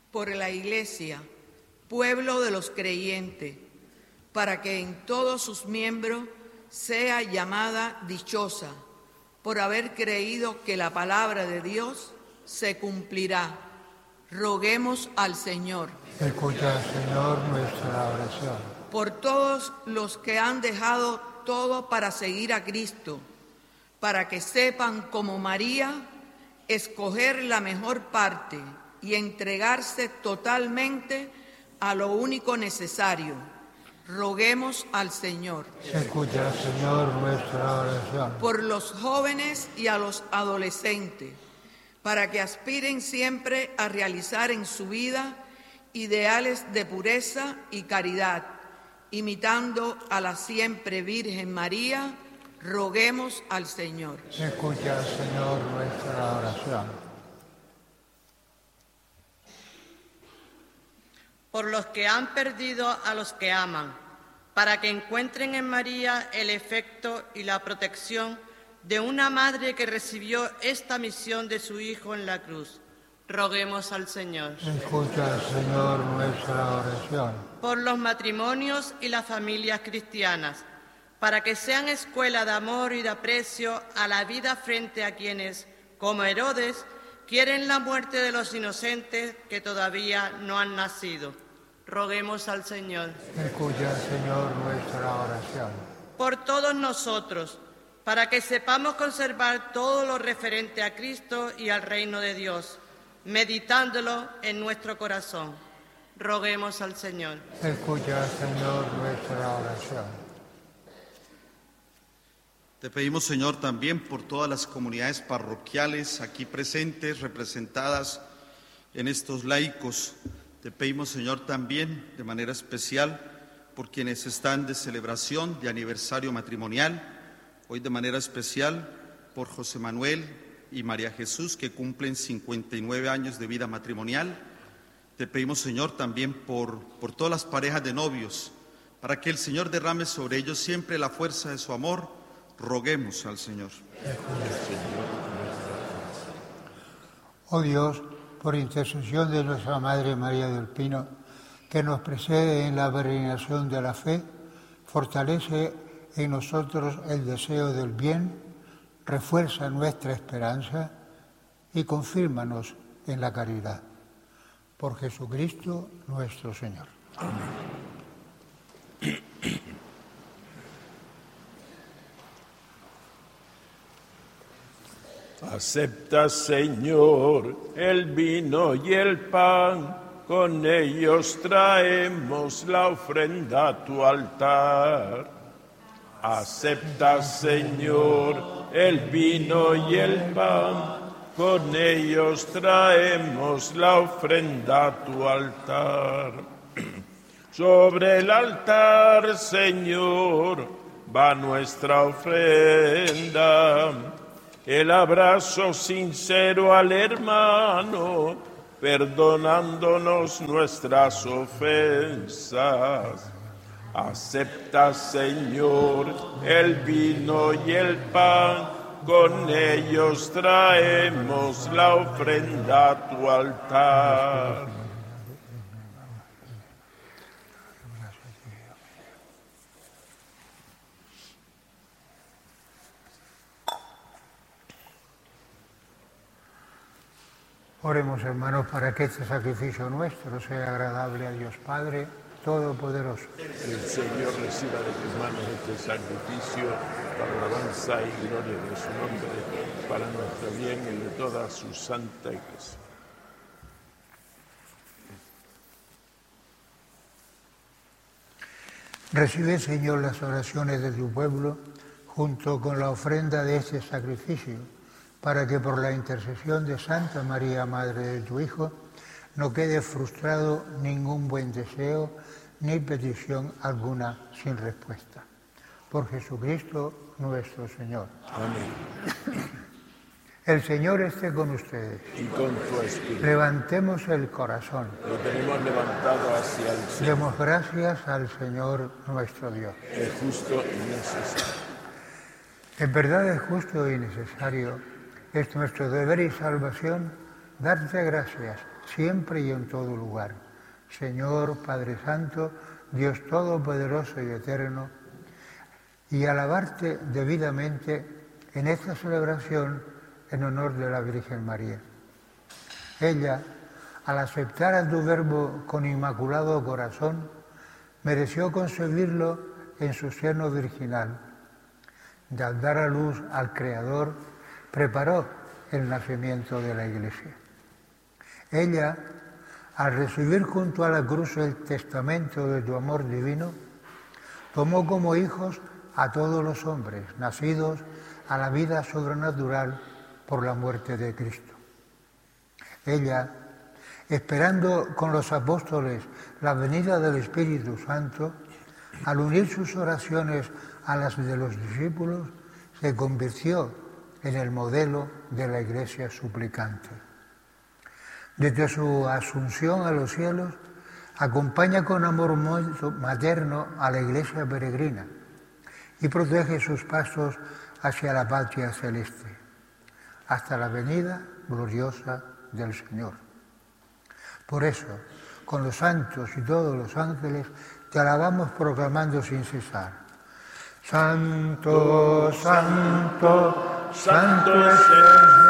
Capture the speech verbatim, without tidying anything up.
por la Iglesia, pueblo de los creyentes, para que en todos sus miembros sea llamada dichosa, por haber creído que la palabra de Dios se cumplirá. Roguemos al Señor. Escucha, Señor, nuestra oración. Por todos los que han dejado todo para seguir a Cristo, para que sepan, como María, escoger la mejor parte y entregarse totalmente a lo único necesario. Roguemos al Señor. Escucha, Señor, nuestra oración. Por los jóvenes y a los adolescentes, para que aspiren siempre a realizar en su vida ideales de pureza y caridad, imitando a la siempre Virgen María. Roguemos al Señor. Escucha, Señor, nuestra oración. Por los que han perdido a los que aman, para que encuentren en María el efecto y la protección de una madre que recibió esta misión de su Hijo en la cruz. Roguemos al Señor. Escucha, Señor, nuestra oración. Por los matrimonios y las familias cristianas, para que sean escuela de amor y de aprecio a la vida frente a quienes, como Herodes, quieren la muerte de los inocentes que todavía no han nacido. Roguemos al Señor. Escucha, Señor, nuestra oración. Por todos nosotros, para que sepamos conservar todo lo referente a Cristo y al reino de Dios, meditándolo en nuestro corazón. Roguemos al Señor. Escucha, Señor, nuestra oración. Te pedimos, Señor, también por todas las comunidades parroquiales aquí presentes, representadas en estos laicos. Te pedimos, Señor, también de manera especial por quienes están de celebración de aniversario matrimonial. Hoy de manera especial por José Manuel y María Jesús, que cumplen cincuenta y nueve años de vida matrimonial. Te pedimos, Señor, también por, por todas las parejas de novios, para que el Señor derrame sobre ellos siempre la fuerza de su amor. Roguemos al Señor. Oh Dios, por intercesión de nuestra Madre María del Pino, que nos precede en la peregrinación de la fe, fortalece en nosotros el deseo del bien, refuerza nuestra esperanza y confírmanos en la caridad. Por Jesucristo nuestro Señor. Amén. Acepta, Señor, el vino y el pan, con ellos traemos la ofrenda a tu altar. Acepta, Señor, el vino y el pan, con ellos traemos la ofrenda a tu altar. Sobre el altar, Señor, va nuestra ofrenda, el abrazo sincero al hermano, perdonándonos nuestras ofensas. Acepta, Señor, el vino y el pan, con ellos traemos la ofrenda a tu altar. Oremos, hermanos, para que este sacrificio nuestro sea agradable a Dios Padre Todopoderoso. El Señor reciba de tus manos este sacrificio para la alabanza y gloria de su nombre, para nuestro bien y de toda su santa Iglesia. Recibe, Señor, las oraciones de tu pueblo junto con la ofrenda de este sacrificio, para que por la intercesión de Santa María, Madre de tu Hijo, no quede frustrado ningún buen deseo ni petición alguna sin respuesta. Por Jesucristo nuestro Señor. Amén. El Señor esté con ustedes. Y con tu espíritu. Levantemos el corazón. Lo tenemos levantado hacia el Señor. Demos gracias al Señor nuestro Dios. Es justo y necesario. En verdad es justo y necesario. Es nuestro deber y salvación darte gracias, siempre y en todo lugar. Señor, Padre Santo, Dios Todopoderoso y Eterno, y alabarte debidamente en esta celebración en honor de la Virgen María. Ella, al aceptar a tu Verbo con inmaculado corazón, mereció concebirlo en su seno virginal. De al dar a luz al Creador, preparó el nacimiento de la Iglesia. Ella, al recibir junto a la cruz el testamento de tu amor divino, tomó como hijos a todos los hombres, nacidos a la vida sobrenatural por la muerte de Cristo. Ella, esperando con los apóstoles la venida del Espíritu Santo, al unir sus oraciones a las de los discípulos, se convirtió en el modelo de la Iglesia suplicante. Desde su asunción a los cielos, acompaña con amor materno a la Iglesia peregrina y protege sus pasos hacia la patria celeste, hasta la venida gloriosa del Señor. Por eso, con los santos y todos los ángeles, te alabamos proclamando sin cesar: Santo, Santo, Santo es el